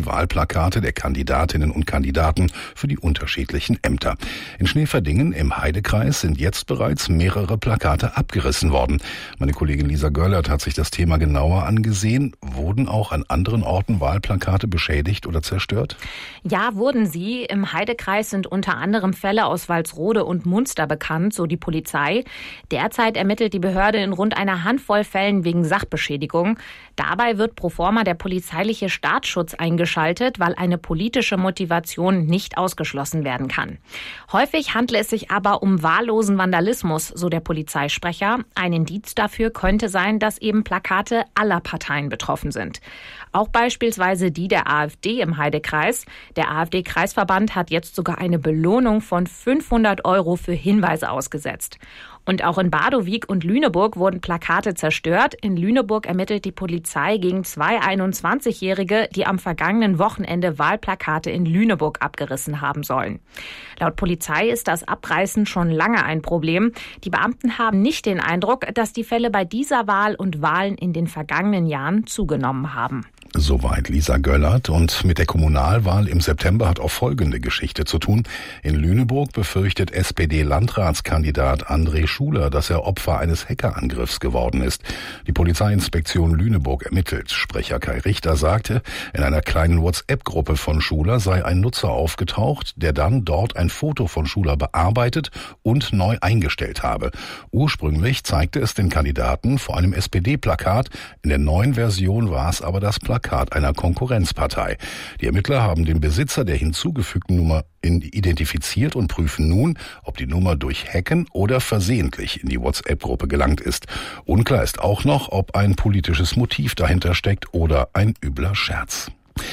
Wahlplakate der Kandidatinnen und Kandidaten für die unterschiedlichen Ämter. In Schneeverdingen im Heidekreis sind jetzt bereits mehrere Plakate abgerissen worden. Meine Kollegin Lisa Görlert hat sich das Thema genauer angesehen. Wurden auch an anderen Orten Wahlplakate beschädigt oder zerstört? Ja, wurden sie. Im Heidekreis sind unter anderem Fälle aus Walsrode und Munster bekannt, so die Polizei. Derzeit ermittelt die Behörde in rund einer Handvoll Fällen wegen Sachbeschädigung. Dabei wird pro forma der polizeiliche Staatsschutz eingeschaltet, weil eine politische Motivation nicht ausgeschlossen werden kann. Häufig handle es sich aber um wahllosen Vandalismus, so der Polizeisprecher. Ein Indiz dafür könnte sein, dass eben Plakate aller Parteien betroffen sind. Auch beispielsweise die der AfD im Heidekreis. Der AfD-Kreisverband hat jetzt sogar eine Belohnung von 500 € für Hinweise ausgesetzt. Und auch in Badowik und Lüneburg wurden Plakate zerstört. In Lüneburg ermittelt die Polizei gegen 2 21-Jährige, die am vergangenen Wochenende Wahlplakate in Lüneburg abgerissen haben sollen. Laut Polizei ist das Abreißen schon lange ein Problem. Die Beamten haben nicht den Eindruck, dass die Fälle bei dieser Wahl und Wahlen in den vergangenen Jahren zugenommen haben. Soweit Lisa Göllert. Und mit der Kommunalwahl im September hat auch folgende Geschichte zu tun. In Lüneburg befürchtet SPD-Landratskandidat André Schuler, dass er Opfer eines Hackerangriffs geworden ist. Die Polizeiinspektion Lüneburg ermittelt. Sprecher Kai Richter sagte, in einer kleinen WhatsApp-Gruppe von Schuler sei ein Nutzer aufgetaucht, der dann dort ein Foto von Schuler bearbeitet und neu eingestellt habe. Ursprünglich zeigte es den Kandidaten vor einem SPD-Plakat. In der neuen Version war es aber das Plakat einer Konkurrenzpartei. Die Ermittler haben den Besitzer der hinzugefügten Nummer identifiziert und prüfen nun, ob die Nummer durch Hacken oder versehentlich in die WhatsApp-Gruppe gelangt ist. Unklar ist auch noch, ob ein politisches Motiv dahinter steckt oder ein übler Scherz.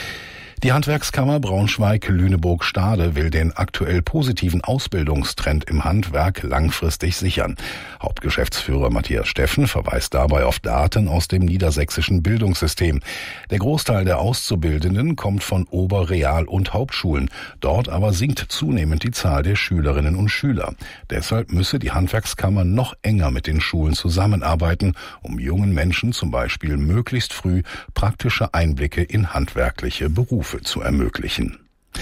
Die Handwerkskammer Braunschweig-Lüneburg-Stade will den aktuell positiven Ausbildungstrend im Handwerk langfristig sichern. Hauptgeschäftsführer Matthias Steffen verweist dabei auf Daten aus dem niedersächsischen Bildungssystem. Der Großteil der Auszubildenden kommt von Ober-, Real- und Hauptschulen. Dort aber sinkt zunehmend die Zahl der Schülerinnen und Schüler. Deshalb müsse die Handwerkskammer noch enger mit den Schulen zusammenarbeiten, um jungen Menschen zum Beispiel möglichst früh praktische Einblicke in handwerkliche Berufe zu ermöglichen.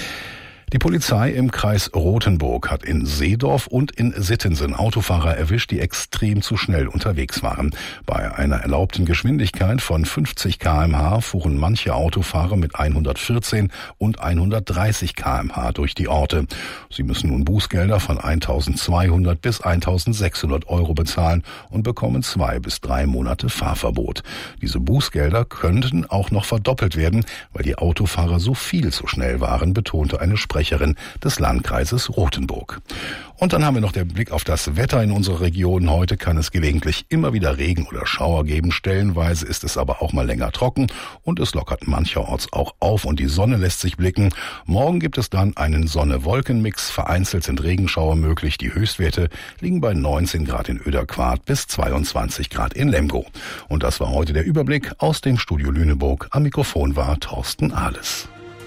Die Polizei im Kreis Rothenburg hat in Seedorf und in Sittensen Autofahrer erwischt, die extrem zu schnell unterwegs waren. Bei einer erlaubten Geschwindigkeit von 50 km/h fuhren manche Autofahrer mit 114 und 130 km/h durch die Orte. Sie müssen nun Bußgelder von 1.200 bis 1.600 € bezahlen und bekommen 2 bis 3 Monate Fahrverbot. Diese Bußgelder könnten auch noch verdoppelt werden, weil die Autofahrer so viel zu schnell waren, betonte eine Sprecherin des Landkreises Rothenburg. Und dann haben wir noch den Blick auf das Wetter in unserer Region. Heute kann es gelegentlich immer wieder Regen oder Schauer geben. Stellenweise ist es aber auch mal länger trocken und es lockert mancherorts auch auf und die Sonne lässt sich blicken. Morgen gibt es dann einen Sonne-Wolken-Mix. Vereinzelt sind Regenschauer möglich. Die Höchstwerte liegen bei 19 Grad in Oederquart bis 22 Grad in Lemgo. Und das war heute der Überblick aus dem Studio Lüneburg. Am Mikrofon war Thorsten Ahles.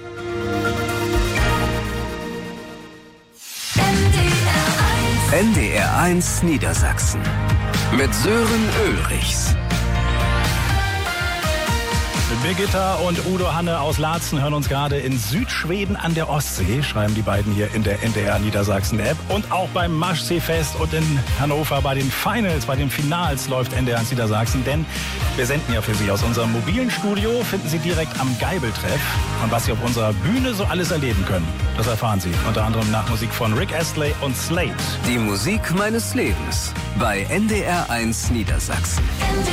NDR 1 Niedersachsen mit Sören Ulrichs. Birgitta und Udo Hanne aus Laatzen hören uns gerade in Südschweden an der Ostsee, schreiben die beiden hier in der NDR Niedersachsen App. Und auch beim Maschseefest und in Hannover bei den Finals, bei den Finals läuft NDR 1 Niedersachsen, denn wir senden ja für Sie aus unserem mobilen Studio, finden Sie direkt am Geibeltreff. Und was Sie auf unserer Bühne so alles erleben können, das erfahren Sie unter anderem nach Musik von Rick Astley und Slate. Die Musik meines Lebens bei NDR 1 Niedersachsen.